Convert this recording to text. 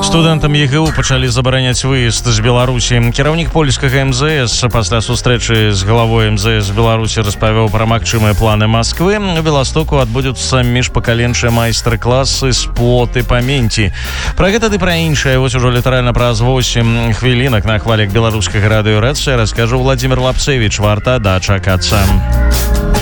Студэнтам ЕГУ пачалі забараняць выезд з Беларусі. Кіраўнік польскага МЗС пасля сустрэчы з галавой МЗС Беларусі распавёў пра магчымыя планы Масквы. У Беластоку адбудуцца міжпакаленчыя майстар-класы спорт і памяці. Пра гэта ды пра іншае вось ужо літаральна праз 8 хвілінак на хвалях беларускага радыё Рэдсэ раскажу Владзімир Лапцевіч. Варта дачакацца.